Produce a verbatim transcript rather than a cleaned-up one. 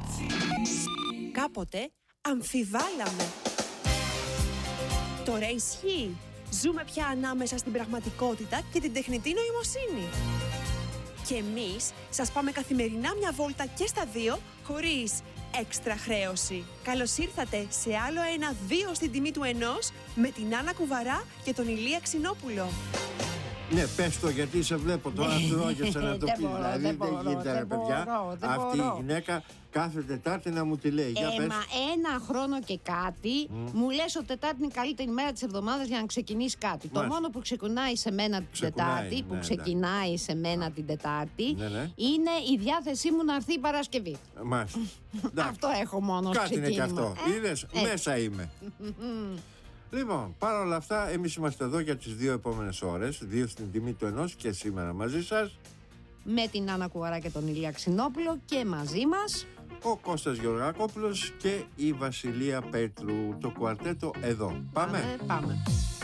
Κάποτε αμφιβάλαμε. Τώρα ισχύει. Ζούμε πια ανάμεσα στην πραγματικότητα και την τεχνητή νοημοσύνη. Και εμείς σας πάμε καθημερινά μια βόλτα και στα δύο, χωρίς έξτρα χρέωση. Καλώς ήρθατε σε άλλο ένα δύο στην τιμή του ενός με την Άννα Κουβαρά και τον Ηλία Ξινόπουλο. Ναι, πες το, γιατί σε βλέπω τώρα τρώγεσαι να το πει. Δηλαδή δεν γίνεται, ρε παιδιά. Αυτή η γυναίκα κάθε Τετάρτη να μου τη λέει. Για Ε, πες. μα ένα χρόνο και κάτι Mm. μου λες ότι Τετάρτη είναι η καλύτερη μέρα της εβδομάδας για να ξεκινήσει κάτι. Το Μάλιστα. μόνο που ξεκινάει σε μένα την Ξεκουνάει, Τετάρτη, που ναι, ξεκινάει σε μένα την Τετάρτη, Ναι, ναι. είναι η διάθεσή μου να έρθει η Παρασκευή. Μάλιστα. Εντάξει. Αυτό έχω μόνο ως Κάτι είναι και ξεκίνημα. αυτό. Ε, Είδες, ε. μέσα είμαι. Λοιπόν, παρ' όλα αυτά, εμείς είμαστε εδώ για τις δύο επόμενες ώρες. Δύο στην τιμή του ενός και σήμερα μαζί σας. Με την Άννα Κουβαρά και τον Ηλία Ξινόπουλο και μαζί μας Ο Κώστας Γεωργακόπουλος και η Βασιλεία Πέτρου. Το κουαρτέτο εδώ. Πάμε. Πάμε, πάμε.